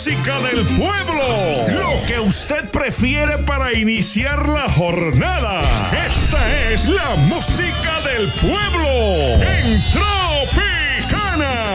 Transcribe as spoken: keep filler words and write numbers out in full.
Música del pueblo, lo que usted prefiere para iniciar la jornada. Esta es la música del pueblo. ¡Entró!